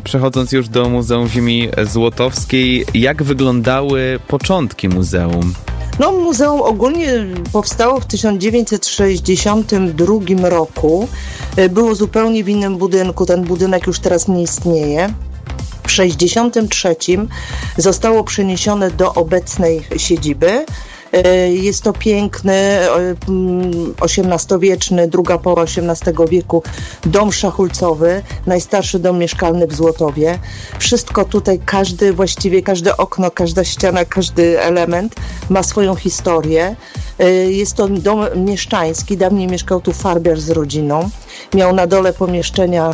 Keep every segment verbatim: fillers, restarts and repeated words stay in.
przechodząc już do Muzeum Ziemi Złotowskiej, jak wyglądały początki muzeum? No, muzeum ogólnie powstało w tysiąc dziewięćset sześćdziesiątym drugim roku. Było zupełnie w innym budynku. Ten budynek już teraz nie istnieje. W sześćdziesiątym trzecim zostało przeniesione do obecnej siedziby. Jest to piękny, osiemnastowieczny, druga połowa osiemnastego wieku dom szachulcowy, najstarszy dom mieszkalny w Złotowie. Wszystko tutaj, każdy, właściwie każde okno, każda ściana, każdy element ma swoją historię. Jest to dom mieszczański, dawniej mieszkał tu farbiarz z rodziną. Miał na dole pomieszczenia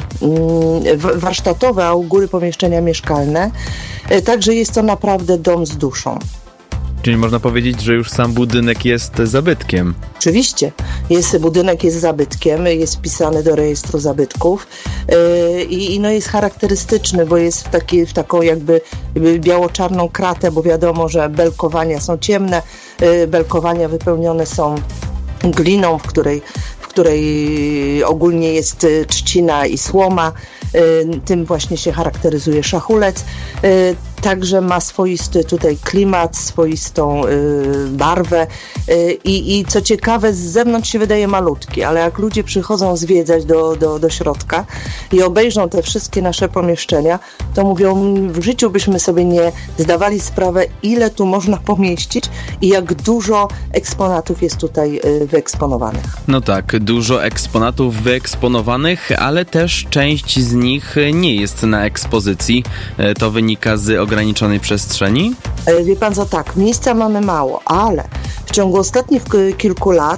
warsztatowe, a u góry pomieszczenia mieszkalne. Także jest to naprawdę dom z duszą. Czyli można powiedzieć, że już sam budynek jest zabytkiem. Oczywiście. Jest, budynek jest zabytkiem, jest wpisany do rejestru zabytków yy, i no jest charakterystyczny, bo jest w, taki, w taką jakby biało-czarną kratę, bo wiadomo, że belkowania są ciemne, yy, belkowania wypełnione są gliną, w której, w której ogólnie jest trzcina i słoma. Yy, tym właśnie się charakteryzuje szachulec. Yy, Także ma swoisty tutaj klimat, swoistą y, barwę y, i co ciekawe, z zewnątrz się wydaje malutki, ale jak ludzie przychodzą zwiedzać do, do, do środka i obejrzą te wszystkie nasze pomieszczenia, to mówią, w życiu byśmy sobie nie zdawali sprawy, ile tu można pomieścić i jak dużo eksponatów jest tutaj y, wyeksponowanych. No tak, dużo eksponatów wyeksponowanych, ale też część z nich nie jest na ekspozycji. To wynika z ograniczonej przestrzeni? Wie pan co, tak, miejsca mamy mało, ale w ciągu ostatnich kilku lat,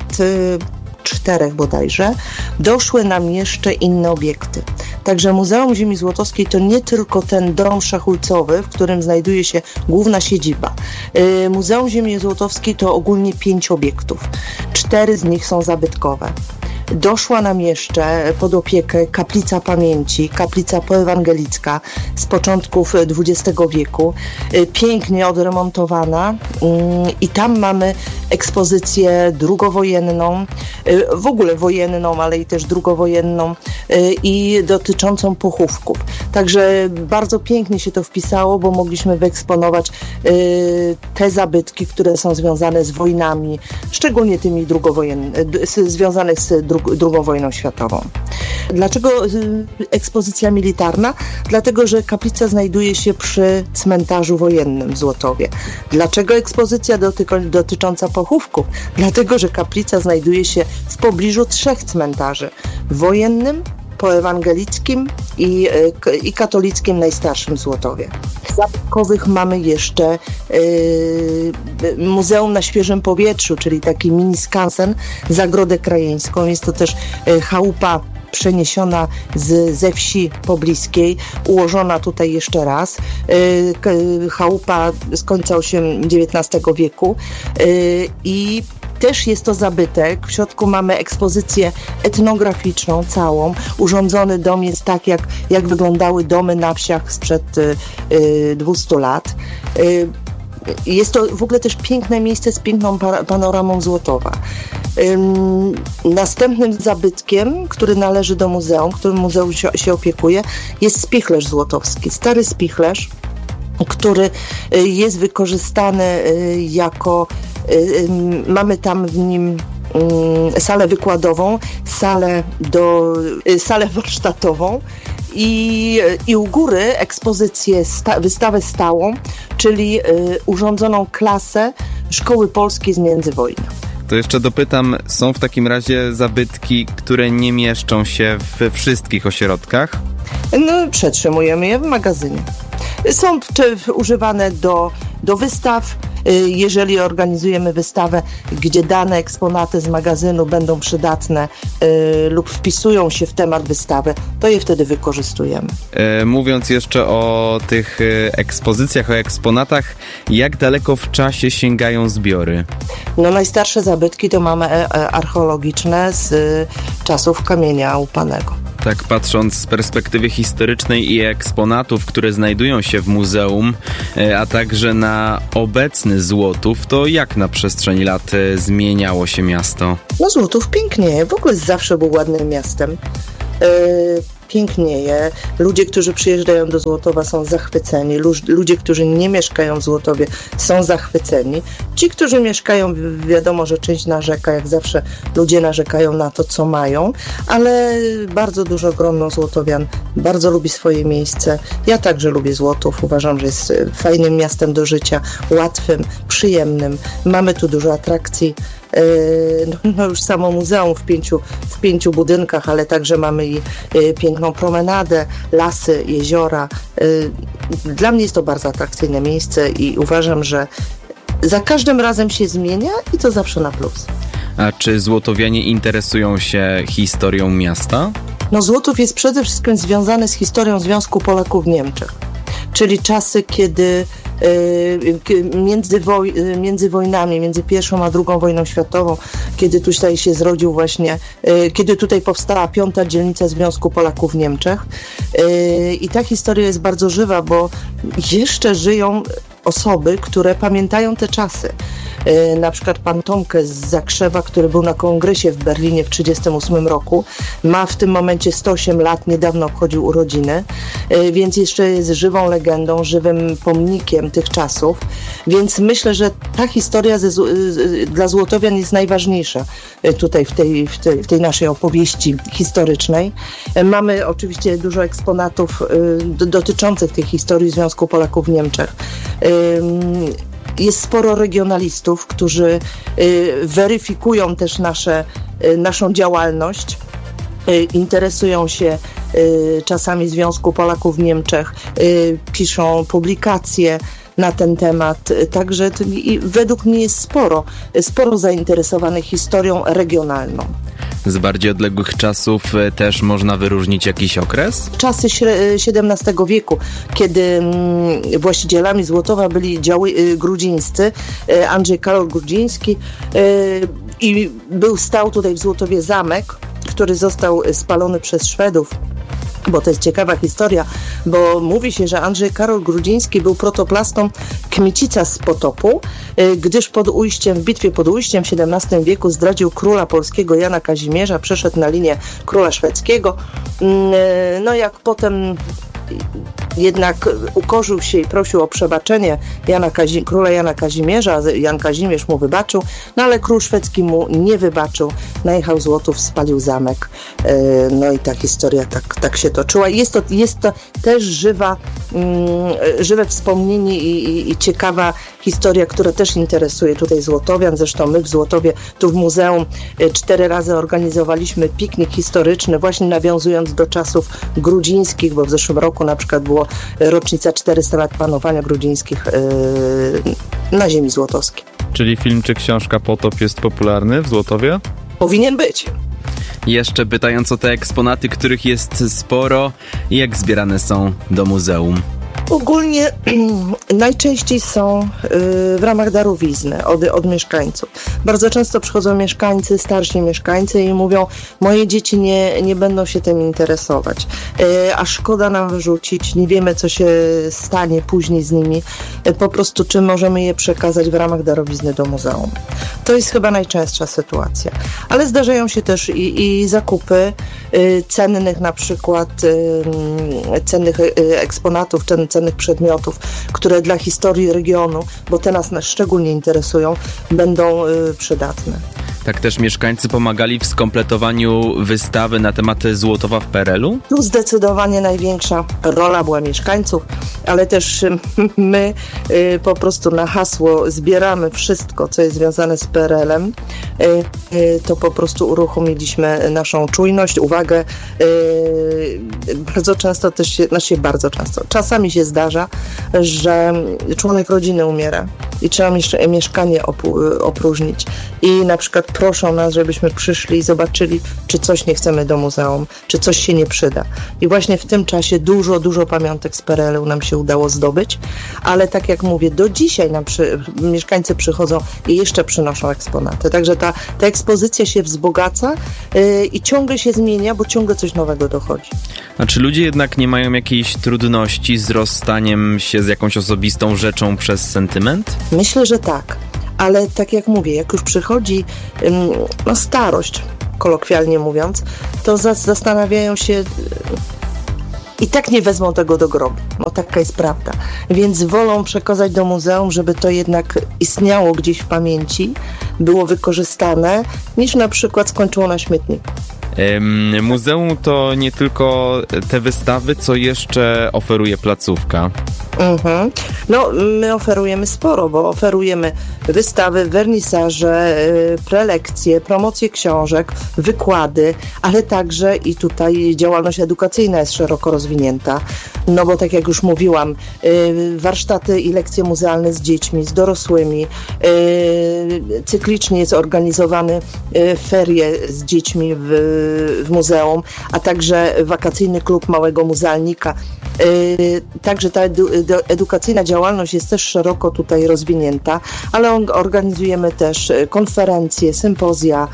czterech bodajże, doszły nam jeszcze inne obiekty. Także Muzeum Ziemi Złotowskiej to nie tylko ten dom szachulcowy, w którym znajduje się główna siedziba. Muzeum Ziemi Złotowskiej to ogólnie pięć obiektów. Cztery z nich są zabytkowe. Doszła nam jeszcze pod opiekę kaplica pamięci, kaplica poewangelicka z początków dwudziestego wieku, pięknie odremontowana i tam mamy ekspozycję drugowojenną, w ogóle wojenną, ale i też drugowojenną i dotyczącą pochówków. Także bardzo pięknie się to wpisało, bo mogliśmy wyeksponować te zabytki, które są związane z wojnami, szczególnie tymi drugowojennymi, związane z dru- drugą wojną światową. Dlaczego ekspozycja militarna? Dlatego, że kaplica znajduje się przy cmentarzu wojennym w Złotowie. Dlaczego ekspozycja dotyko- dotycząca pochówków? Dlatego, że kaplica znajduje się w pobliżu trzech cmentarzy. Wojennym, poewangelickim i, i katolickim najstarszym w Złotowie. Z zabytkowych mamy jeszcze y, Muzeum na Świeżym Powietrzu, czyli taki mini skansen, Zagrodę Krajeńską. Jest to też y, chałupa przeniesiona z, ze wsi pobliskiej, ułożona tutaj jeszcze raz. Y, chałupa z końca dziewiętnastego wieku y, i też jest to zabytek. W środku mamy ekspozycję etnograficzną całą. Urządzony dom jest tak, jak, jak wyglądały domy na wsiach sprzed y, y, dwustu lat. Y, jest to w ogóle też piękne miejsce z piękną panoramą Złotowa. Ym, następnym zabytkiem, który należy do muzeum, którym muzeum się, się opiekuje, jest spichlerz złotowski. Stary spichlerz, który y, jest wykorzystany y, jako mamy tam w nim salę wykładową, salę, do, salę warsztatową i, i u góry ekspozycję, sta, wystawę stałą, czyli urządzoną klasę Szkoły Polskiej z międzywojnia. To jeszcze dopytam, są w takim razie zabytki, które nie mieszczą się we wszystkich ośrodkach? No, przetrzymujemy je w magazynie. Są czy, używane do, do wystaw. Jeżeli organizujemy wystawę, gdzie dane eksponaty z magazynu będą przydatne y, lub wpisują się w temat wystawy, to je wtedy wykorzystujemy. E, mówiąc jeszcze o tych ekspozycjach, o eksponatach, jak daleko w czasie sięgają zbiory? No, najstarsze zabytki to mamy archeologiczne z y, czasów kamienia łupanego. Tak patrząc z perspektywy historycznej i eksponatów, które znajdują się w muzeum, a także na obecny Złotów, to jak na przestrzeni lat zmieniało się miasto? No, Złotów pięknieje. W ogóle zawsze był ładnym miastem. pięknieje. Ludzie, którzy przyjeżdżają do Złotowa, są zachwyceni. Ludzie, którzy nie mieszkają w Złotowie, są zachwyceni. Ci, którzy mieszkają, wiadomo, że część narzeka, jak zawsze ludzie narzekają na to, co mają, ale bardzo dużo grono złotowian bardzo lubi swoje miejsce. Ja także lubię Złotów. Uważam, że jest fajnym miastem do życia, łatwym, przyjemnym. Mamy tu dużo atrakcji. No już samo muzeum w pięciu, w pięciu budynkach, ale także mamy i piękną promenadę, lasy, jeziora. Dla mnie jest to bardzo atrakcyjne miejsce i uważam, że za każdym razem się zmienia i to zawsze na plus. A czy złotowianie interesują się historią miasta? No Złotów jest przede wszystkim związany z historią Związku Polaków w Niemczech, czyli czasy, kiedy Między, woj, między wojnami, między pierwszą a drugą wojną światową, kiedy tutaj się zrodził właśnie, kiedy tutaj powstała piąta dzielnica Związku Polaków w Niemczech. I ta historia jest bardzo żywa, bo jeszcze żyją osoby, które pamiętają te czasy. Na przykład pan Tomkę z Zakrzewa, który był na kongresie w Berlinie w tysiąc dziewięćset trzydziestym ósmym roku, ma w tym momencie sto osiem lat, niedawno obchodził urodziny, więc jeszcze jest żywą legendą, żywym pomnikiem tych czasów, więc myślę, że ta historia ze, dla złotowian jest najważniejsza tutaj w tej, w, tej, w tej naszej opowieści historycznej. Mamy oczywiście dużo eksponatów dotyczących tej historii Związku Polaków w Niemczech. Jest sporo regionalistów, którzy weryfikują też nasze, naszą działalność, interesują się czasami Związku Polaków w Niemczech, piszą publikacje na ten temat. Także i według mnie jest sporo, sporo zainteresowanych historią regionalną. Z bardziej odległych czasów też można wyróżnić jakiś okres? Czasy siedemnastego wieku, kiedy właścicielami Złotowa byli działy grudzińscy, Andrzej Karol Grudziński, i był stał tutaj w Złotowie zamek, który został spalony przez Szwedów. Bo to jest ciekawa historia, bo mówi się, że Andrzej Karol Grudziński był protoplastą Kmicica z Potopu, gdyż pod Ujściem, w bitwie pod Ujściem w siedemnastym wieku zdradził króla polskiego Jana Kazimierza, przeszedł na linię króla szwedzkiego. No jak potem jednak ukorzył się i prosił o przebaczenie Jana Kazi- króla Jana Kazimierza, Jan Kazimierz mu wybaczył, no ale król szwedzki mu nie wybaczył, najechał Złotów, spalił zamek, no i ta historia tak, tak się toczyła. Jest to, jest to też żywa, żywe wspomnienie i, i, i ciekawa historia, która też interesuje tutaj złotowian. Zresztą my w Złotowie, tu w muzeum cztery razy organizowaliśmy piknik historyczny, właśnie nawiązując do czasów grudzińskich, bo w zeszłym roku na przykład było rocznica czterysta lat panowania grudzińskich yy, na ziemi złotowskiej. Czyli film czy książka Potop jest popularny w Złotowie? Powinien być. Jeszcze pytając o te eksponaty, których jest sporo, jak zbierane są do muzeum? Ogólnie najczęściej są y, w ramach darowizny od, od mieszkańców. Bardzo często przychodzą mieszkańcy, starsi mieszkańcy i mówią, moje dzieci nie, nie będą się tym interesować, y, a szkoda nam wyrzucić, nie wiemy, co się stanie później z nimi, y, po prostu czy możemy je przekazać w ramach darowizny do muzeum. To jest chyba najczęstsza sytuacja. Ale zdarzają się też i, i zakupy y, cennych na przykład y, cennych y, eksponatów, cennych cennych przedmiotów, które dla historii regionu, bo te nas szczególnie interesują, będą y, przydatne. Tak też mieszkańcy pomagali w skompletowaniu wystawy na temat Złotowa w P R L u? Tu zdecydowanie największa rola była mieszkańców, ale też my y, po prostu na hasło zbieramy wszystko, co jest związane z P R L em. Y, y, to po prostu uruchomiliśmy naszą czujność, uwagę. Y, bardzo często też się, znaczy bardzo często, czasami się zdarza, że członek rodziny umiera i trzeba miesz- mieszkanie opu- opróżnić i na przykład proszą nas, żebyśmy przyszli i zobaczyli, czy coś nie chcemy do muzeum, czy coś się nie przyda. I właśnie w tym czasie dużo, dużo pamiątek z P R L u nam się udało zdobyć, ale tak jak mówię, do dzisiaj nam przy, mieszkańcy przychodzą i jeszcze przynoszą eksponaty. Także ta, ta ekspozycja się wzbogaca yy, i ciągle się zmienia, bo ciągle coś nowego dochodzi. A czy ludzie jednak nie mają jakiejś trudności z rozstaniem się z jakąś osobistą rzeczą przez sentyment? Myślę, że tak. Ale tak jak mówię, jak już przychodzi no, starość, kolokwialnie mówiąc, to zas- zastanawiają się, i tak nie wezmą tego do grobu. No taka jest prawda. Więc wolą przekazać do muzeum, żeby to jednak istniało gdzieś w pamięci, było wykorzystane, niż na przykład skończyło na śmietniku. Muzeum to nie tylko te wystawy, co jeszcze oferuje placówka. Mhm. No, my oferujemy sporo, bo oferujemy wystawy, wernisaże, prelekcje, promocje książek, wykłady, ale także i tutaj działalność edukacyjna jest szeroko rozwinięta. No bo tak jak już mówiłam, warsztaty i lekcje muzealne z dziećmi, z dorosłymi, cyklicznie jest organizowany ferie z dziećmi w, w muzeum, a także wakacyjny klub małego muzealnika. Także ta edukacyjna działalność jest też szeroko tutaj rozwinięta, ale organizujemy też konferencje, sympozja,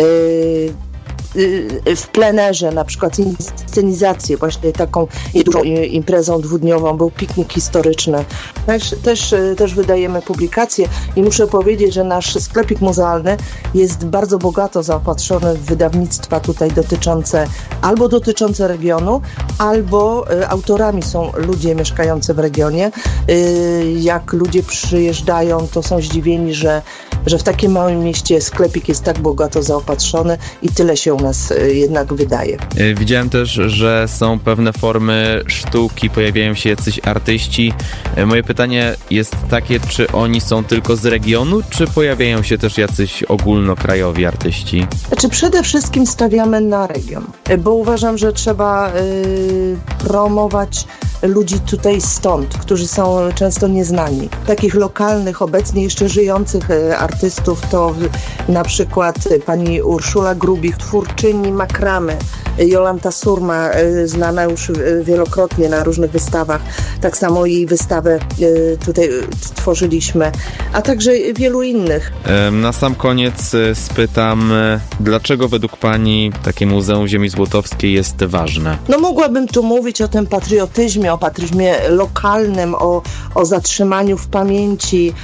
w plenerze, na przykład inscenizację, właśnie taką dużą imprezą dwudniową był piknik historyczny. Też, też, też wydajemy publikacje i muszę powiedzieć, że nasz sklepik muzealny jest bardzo bogato zaopatrzony w wydawnictwa tutaj dotyczące, albo dotyczące regionu, albo autorami są ludzie mieszkający w regionie. Jak ludzie przyjeżdżają, to są zdziwieni, że, że w takim małym mieście sklepik jest tak bogato zaopatrzony i tyle się u nas jednak wydaje. Widziałem też, że są pewne formy sztuki, pojawiają się jacyś artyści. Moje pytanie jest takie, czy oni są tylko z regionu, czy pojawiają się też jacyś ogólnokrajowi artyści? Znaczy przede wszystkim stawiamy na region, bo uważam, że trzeba y, promować ludzi tutaj stąd, którzy są często nieznani. Takich lokalnych, obecnie jeszcze żyjących artystów to na przykład pani Urszula Grubich, twórczyni makramy, Jolanta Surma, znana już wielokrotnie na różnych wystawach. Tak samo jej wystawę tutaj tworzyliśmy, a także wielu innych. Na sam koniec spytam, dlaczego według pani takie Muzeum Ziemi Złotowskiej jest ważne? No mogłabym tu mówić o tym patriotyzmie, o patriotyzmie lokalnym, o, o zatrzymaniu w pamięci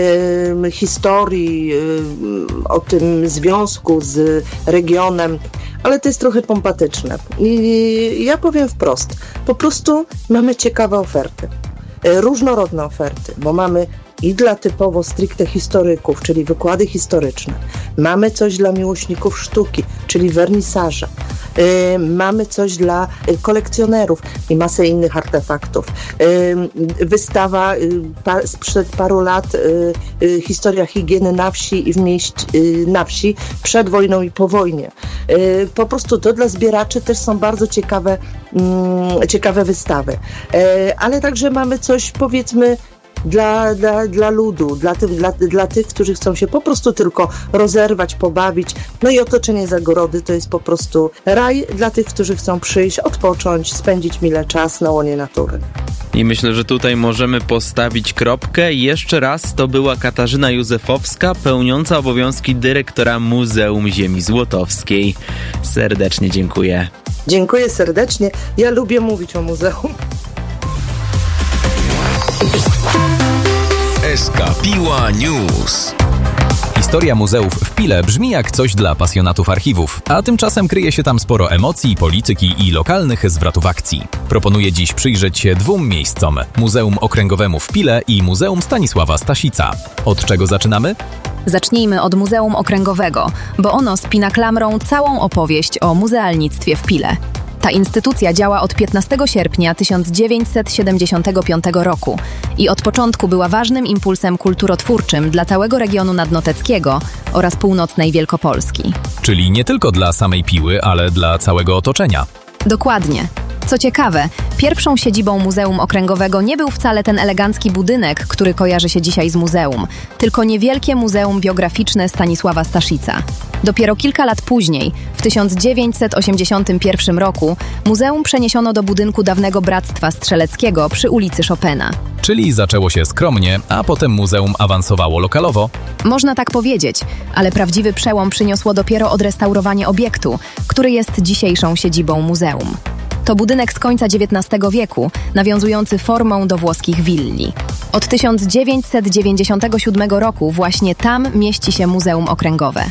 y, historii, y, o tym związku z regionem, ale to jest trochę pompatyczne. I ja powiem wprost, po prostu mamy ciekawe oferty, y, różnorodne oferty, bo mamy i dla typowo stricte historyków, czyli wykłady historyczne. Mamy coś dla miłośników sztuki, czyli wernisaże. Yy, mamy coś dla y, kolekcjonerów i masę innych artefaktów. Yy, wystawa yy, pa, sprzed paru lat, yy, yy, historia higieny na wsi i w mieście, yy, na wsi przed wojną i po wojnie. Yy, po prostu to dla zbieraczy też są bardzo ciekawe, yy, ciekawe wystawy. Yy, ale także mamy coś, powiedzmy, Dla, dla, dla ludu, dla, ty, dla, dla tych, którzy chcą się po prostu tylko rozerwać, pobawić. No i otoczenie Zagorody to jest po prostu raj dla tych, którzy chcą przyjść, odpocząć, spędzić mile czas na łonie natury. I myślę, że tutaj możemy postawić kropkę. Jeszcze raz to była Katarzyna Józefowska, pełniąca obowiązki dyrektora Muzeum Ziemi Złotowskiej. Serdecznie dziękuję. Dziękuję serdecznie. Ja lubię mówić o muzeum. S K Piła News. Historia muzeów w Pile brzmi jak coś dla pasjonatów archiwów, a tymczasem kryje się tam sporo emocji, polityki i lokalnych zwrotów akcji. Proponuję dziś przyjrzeć się dwóm miejscom: Muzeum Okręgowemu w Pile i Muzeum Stanisława Staszica. Od czego zaczynamy? Zacznijmy od Muzeum Okręgowego, bo ono spina klamrą całą opowieść o muzealnictwie w Pile. Ta instytucja działa od piętnastego sierpnia tysiąc dziewięćset siedemdziesiątego piątego roku i od początku była ważnym impulsem kulturotwórczym dla całego regionu nadnoteckiego oraz północnej Wielkopolski. Czyli nie tylko dla samej Piły, ale dla całego otoczenia. Dokładnie. Co ciekawe, pierwszą siedzibą Muzeum Okręgowego nie był wcale ten elegancki budynek, który kojarzy się dzisiaj z muzeum, tylko niewielkie Muzeum Biograficzne Stanisława Staszica. Dopiero kilka lat później, w tysiąc dziewięćset osiemdziesiątym pierwszym roku, muzeum przeniesiono do budynku dawnego Bractwa Strzeleckiego przy ulicy Chopina. Czyli zaczęło się skromnie, a potem muzeum awansowało lokalowo? Można tak powiedzieć, ale prawdziwy przełom przyniosło dopiero odrestaurowanie obiektu, który jest dzisiejszą siedzibą muzeum. To budynek z końca dziewiętnastego wieku, nawiązujący formą do włoskich willi. Od tysiąc dziewięćset dziewięćdziesiątego siódmego roku właśnie tam mieści się Muzeum Okręgowe.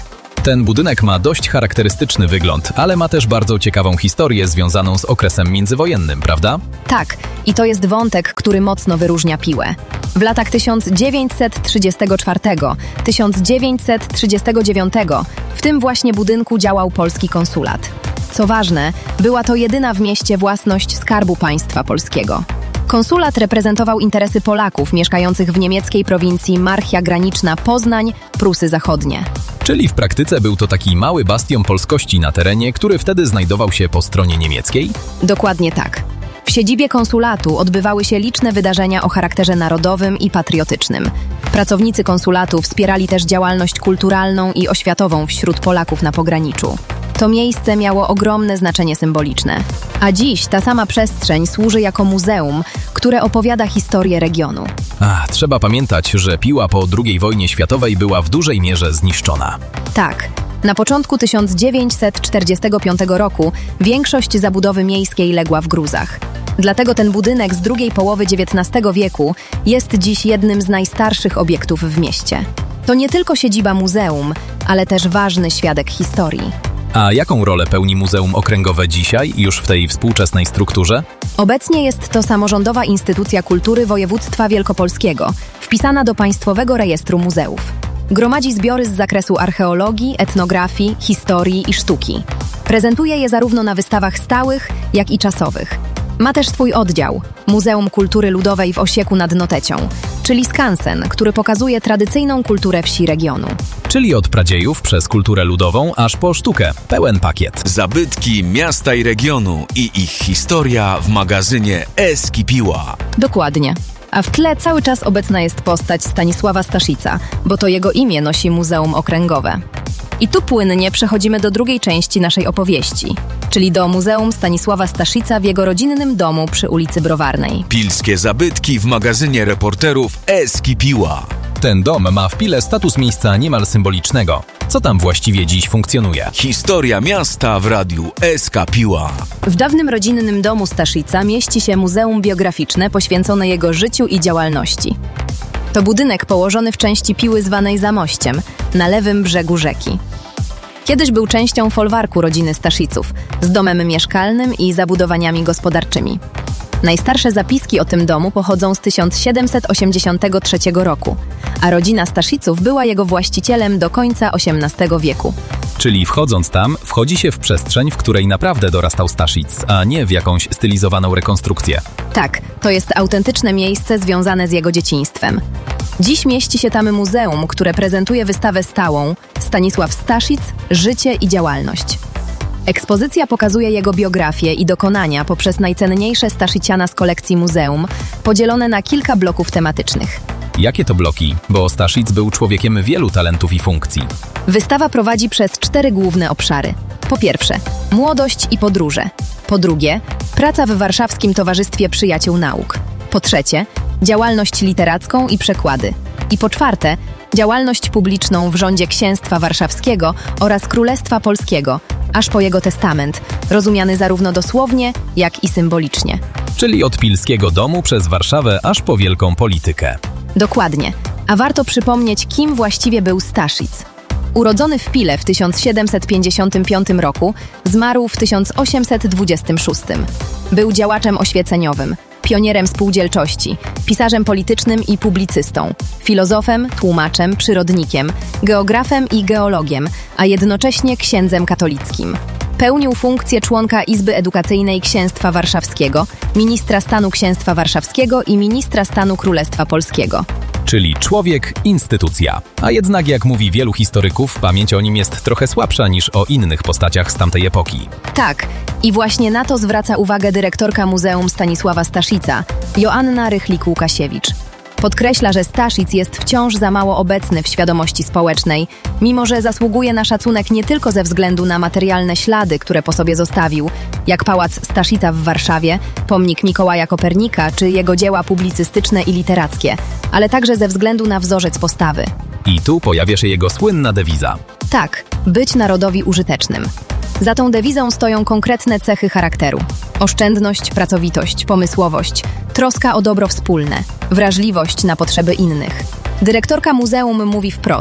Ten budynek ma dość charakterystyczny wygląd, ale ma też bardzo ciekawą historię związaną z okresem międzywojennym, prawda? Tak, i to jest wątek, który mocno wyróżnia Piłę. W latach tysiąc dziewięćset trzydziestego czwartego do tysiąc dziewięćset trzydziestego dziewiątego w tym właśnie budynku działał polski konsulat. Co ważne, była to jedyna w mieście własność Skarbu Państwa Polskiego. Konsulat reprezentował interesy Polaków mieszkających w niemieckiej prowincji Marchia Graniczna Poznań, Prusy Zachodnie. Czyli w praktyce był to taki mały bastion polskości na terenie, który wtedy znajdował się po stronie niemieckiej? Dokładnie tak. W siedzibie konsulatu odbywały się liczne wydarzenia o charakterze narodowym i patriotycznym. Pracownicy konsulatu wspierali też działalność kulturalną i oświatową wśród Polaków na pograniczu. To miejsce miało ogromne znaczenie symboliczne. A dziś ta sama przestrzeń służy jako muzeum, które opowiada historię regionu. Ach, trzeba pamiętać, że Piła po drugiej wojnie światowej była w dużej mierze zniszczona. Tak. Na początku tysiąc dziewięćset czterdziestego piątego roku większość zabudowy miejskiej legła w gruzach. Dlatego ten budynek z drugiej połowy dziewiętnastego wieku jest dziś jednym z najstarszych obiektów w mieście. To nie tylko siedziba muzeum, ale też ważny świadek historii. A jaką rolę pełni Muzeum Okręgowe dzisiaj, już w tej współczesnej strukturze? Obecnie jest to samorządowa instytucja kultury województwa wielkopolskiego, wpisana do Państwowego Rejestru Muzeów. Gromadzi zbiory z zakresu archeologii, etnografii, historii i sztuki. Prezentuje je zarówno na wystawach stałych, jak i czasowych. Ma też swój oddział, Muzeum Kultury Ludowej w Osieku nad Notecią, czyli skansen, który pokazuje tradycyjną kulturę wsi regionu. Czyli od pradziejów przez kulturę ludową aż po sztukę. Pełen pakiet. Zabytki miasta i regionu i ich historia w magazynie Eski Piła. Dokładnie. A w tle cały czas obecna jest postać Stanisława Staszica, bo to jego imię nosi Muzeum Okręgowe. I tu płynnie przechodzimy do drugiej części naszej opowieści, czyli do Muzeum Stanisława Staszica w jego rodzinnym domu przy ulicy Browarnej. Pilskie zabytki w magazynie reporterów Eski Piła. Ten dom ma w Pile status miejsca niemal symbolicznego. Co tam właściwie dziś funkcjonuje? Historia miasta w radiu Eska Piła. W dawnym rodzinnym domu Staszica mieści się muzeum biograficzne poświęcone jego życiu i działalności. To budynek położony w części Piły zwanej Zamościem, na lewym brzegu rzeki. Kiedyś był częścią folwarku rodziny Stasziców, z domem mieszkalnym i zabudowaniami gospodarczymi. Najstarsze zapiski o tym domu pochodzą z tysiąc siedemset osiemdziesiątego trzeciego roku, a rodzina Stasziców była jego właścicielem do końca osiemnastego wieku. Czyli wchodząc tam, wchodzi się w przestrzeń, w której naprawdę dorastał Staszic, a nie w jakąś stylizowaną rekonstrukcję. Tak, to jest autentyczne miejsce związane z jego dzieciństwem. Dziś mieści się tam muzeum, które prezentuje wystawę stałą Stanisław Staszic – Życie i działalność. Ekspozycja pokazuje jego biografię i dokonania poprzez najcenniejsze Stasziciana z kolekcji muzeum, podzielone na kilka bloków tematycznych. Jakie to bloki? Bo Staszic był człowiekiem wielu talentów i funkcji. Wystawa prowadzi przez cztery główne obszary. Po pierwsze, młodość i podróże. Po drugie, praca w Warszawskim Towarzystwie Przyjaciół Nauk. Po trzecie, działalność literacką i przekłady. I po czwarte, działalność publiczną w rządzie Księstwa Warszawskiego oraz Królestwa Polskiego, aż po jego testament, rozumiany zarówno dosłownie, jak i symbolicznie. Czyli od pilskiego domu przez Warszawę aż po wielką politykę. Dokładnie. A warto przypomnieć, kim właściwie był Staszic. Urodzony w Pile w tysiąc siedemset pięćdziesiątym piątym roku, zmarł w tysiąc osiemset dwudziestym szóstym. Był działaczem oświeceniowym, pionierem spółdzielczości, pisarzem politycznym i publicystą, filozofem, tłumaczem, przyrodnikiem, geografem i geologiem, a jednocześnie księdzem katolickim. Pełnił funkcję członka Izby Edukacyjnej Księstwa Warszawskiego, ministra stanu Księstwa Warszawskiego i ministra stanu Królestwa Polskiego. Czyli człowiek, instytucja. A jednak, jak mówi wielu historyków, pamięć o nim jest trochę słabsza niż o innych postaciach z tamtej epoki. Tak, i właśnie na to zwraca uwagę dyrektorka Muzeum Stanisława Staszica, Joanna Rychlik-Łukasiewicz. Podkreśla, że Staszic jest wciąż za mało obecny w świadomości społecznej, mimo że zasługuje na szacunek nie tylko ze względu na materialne ślady, które po sobie zostawił, jak Pałac Staszica w Warszawie, pomnik Mikołaja Kopernika czy jego dzieła publicystyczne i literackie, ale także ze względu na wzorzec postawy. I tu pojawia się jego słynna dewiza. Tak, być narodowi użytecznym. Za tą dewizą stoją konkretne cechy charakteru. Oszczędność, pracowitość, pomysłowość, troska o dobro wspólne, wrażliwość na potrzeby innych. Dyrektorka muzeum mówi wprost,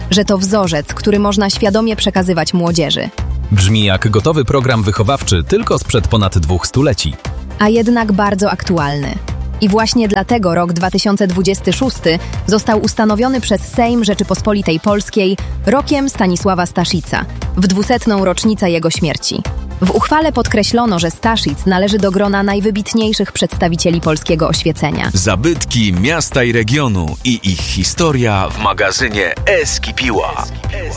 że to wzorzec, który można świadomie przekazywać młodzieży. Brzmi jak gotowy program wychowawczy tylko sprzed ponad dwóch stuleci. A jednak bardzo aktualny. I właśnie dlatego rok dwa tysiące dwudziesty szósty został ustanowiony przez Sejm Rzeczypospolitej Polskiej rokiem Stanisława Staszica, w dwusetną rocznicę jego śmierci. W uchwale podkreślono, że Staszic należy do grona najwybitniejszych przedstawicieli polskiego oświecenia. Zabytki miasta i regionu i ich historia w magazynie Eskipiła.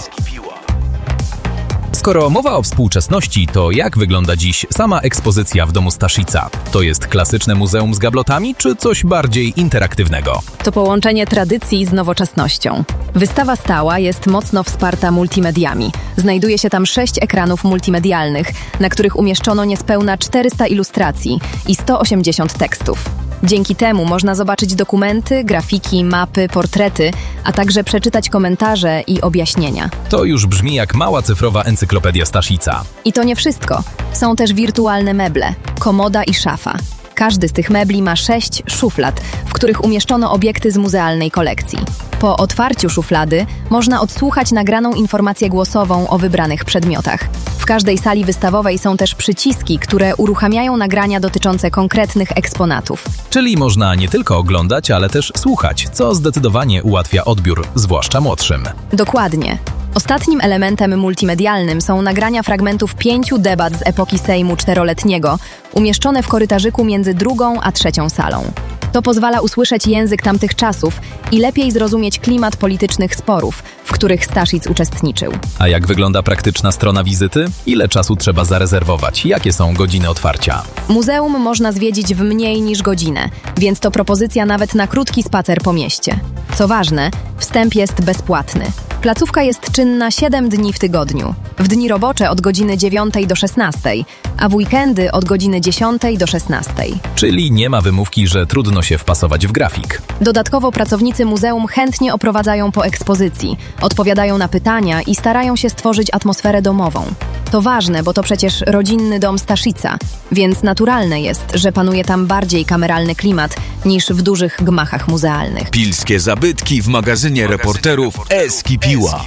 Skoro mowa o współczesności, to jak wygląda dziś sama ekspozycja w domu Staszica? To jest klasyczne muzeum z gablotami, czy coś bardziej interaktywnego? To połączenie tradycji z nowoczesnością. Wystawa stała jest mocno wsparta multimediami. Znajduje się tam sześć ekranów multimedialnych, na których umieszczono niespełna czterysta ilustracji i sto osiemdziesiąt tekstów. Dzięki temu można zobaczyć dokumenty, grafiki, mapy, portrety, a także przeczytać komentarze i objaśnienia. To już brzmi jak mała cyfrowa encyklopedia Staszica. I to nie wszystko. Są też wirtualne meble, komoda i szafa. Każdy z tych mebli ma sześć szuflad, w których umieszczono obiekty z muzealnej kolekcji. Po otwarciu szuflady można odsłuchać nagraną informację głosową o wybranych przedmiotach. W każdej sali wystawowej są też przyciski, które uruchamiają nagrania dotyczące konkretnych eksponatów. Czyli można nie tylko oglądać, ale też słuchać, co zdecydowanie ułatwia odbiór, zwłaszcza młodszym. Dokładnie. Ostatnim elementem multimedialnym są nagrania fragmentów pięciu debat z epoki Sejmu Czteroletniego, umieszczone w korytarzyku między drugą a trzecią salą. To pozwala usłyszeć język tamtych czasów i lepiej zrozumieć klimat politycznych sporów, w których Staszic uczestniczył. A jak wygląda praktyczna strona wizyty? Ile czasu trzeba zarezerwować? Jakie są godziny otwarcia? Muzeum można zwiedzić w mniej niż godzinę, więc to propozycja nawet na krótki spacer po mieście. Co ważne, wstęp jest bezpłatny. Placówka jest czynna siedem dni w tygodniu. W dni robocze od godziny dziewiątej do szesnastej, a w weekendy od godziny dziesiątej do szesnastej. Czyli nie ma wymówki, że trudno się wpasować w grafik. Dodatkowo pracownicy muzeum chętnie oprowadzają po ekspozycji, odpowiadają na pytania i starają się stworzyć atmosferę domową. To ważne, bo to przecież rodzinny dom Staszica, więc naturalne jest, że panuje tam bardziej kameralny klimat niż w dużych gmachach muzealnych. Pilskie zabytki w magazynie reporterów Eskipiła.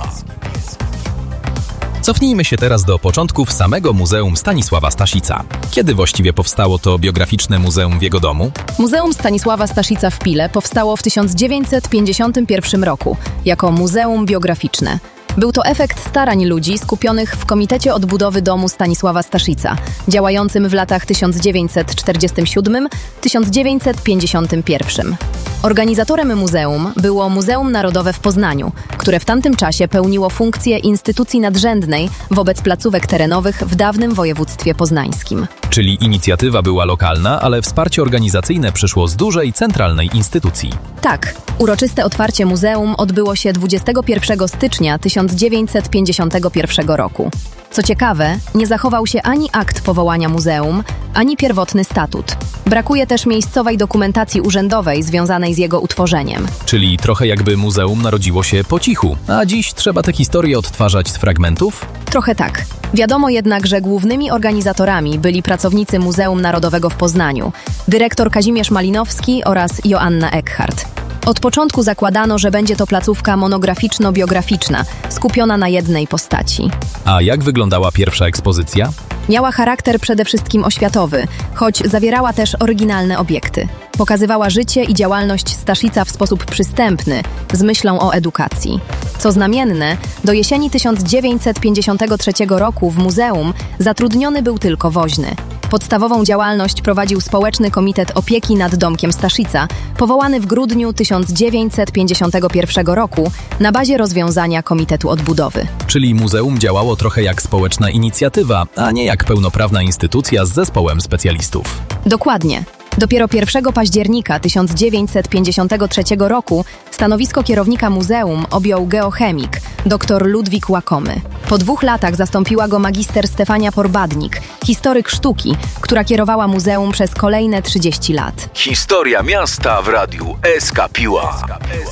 Cofnijmy się teraz do początków samego Muzeum Stanisława Staszica. Kiedy właściwie powstało to biograficzne muzeum w jego domu? Muzeum Stanisława Staszica w Pile powstało w tysiąc dziewięćset pięćdziesiątym pierwszym roku jako muzeum biograficzne. Był to efekt starań ludzi skupionych w Komitecie Odbudowy Domu Stanisława Staszica, działającym w latach tysiąc dziewięćset czterdziestym siódmym do tysiąc dziewięćset pięćdziesiątym pierwszym. Organizatorem muzeum było Muzeum Narodowe w Poznaniu, które w tamtym czasie pełniło funkcję instytucji nadrzędnej wobec placówek terenowych w dawnym województwie poznańskim. Czyli inicjatywa była lokalna, ale wsparcie organizacyjne przyszło z dużej, centralnej instytucji. Tak, uroczyste otwarcie muzeum odbyło się dwudziestego pierwszego stycznia tysiąc dziewięćset pięćdziesiątego pierwszego roku. Co ciekawe, nie zachował się ani akt powołania muzeum, ani pierwotny statut. Brakuje też miejscowej dokumentacji urzędowej związanej z jego utworzeniem. Czyli trochę jakby muzeum narodziło się po cichu, a dziś trzeba tę historię odtwarzać z fragmentów? Trochę tak. Wiadomo jednak, że głównymi organizatorami byli pracownicy Muzeum Narodowego w Poznaniu, dyrektor Kazimierz Malinowski oraz Joanna Eckhardt. Od początku zakładano, że będzie to placówka monograficzno-biograficzna, skupiona na jednej postaci. A jak wyglądała pierwsza ekspozycja? Miała charakter przede wszystkim oświatowy, choć zawierała też oryginalne obiekty. Pokazywała życie i działalność Staszica w sposób przystępny, z myślą o edukacji. Co znamienne, do jesieni tysiąc dziewięćset pięćdziesiątego trzeciego roku w muzeum zatrudniony był tylko woźny. Podstawową działalność prowadził Społeczny Komitet Opieki nad Domkiem Staszica, powołany w grudniu tysiąc dziewięćset pięćdziesiątego pierwszego roku na bazie rozwiązania Komitetu Odbudowy. Czyli muzeum działało trochę jak społeczna inicjatywa, a nie jak pełnoprawna instytucja z zespołem specjalistów. Dokładnie. Dopiero pierwszego października tysiąc dziewięćset pięćdziesiątego trzeciego roku stanowisko kierownika muzeum objął geochemik, dr Ludwik Łakomy. Po dwóch latach zastąpiła go magister Stefania Porbadnik, historyk sztuki, która kierowała muzeum przez kolejne trzydzieści lat. Historia miasta w radiu Eskipiła.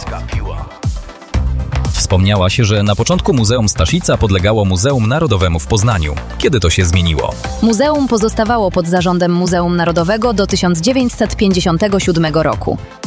Wspomniałaś, że na początku Muzeum Staszica podlegało Muzeum Narodowemu w Poznaniu. Kiedy to się zmieniło? Muzeum pozostawało pod zarządem Muzeum Narodowego do tysiąc dziewięćset pięćdziesiątego siódmego roku.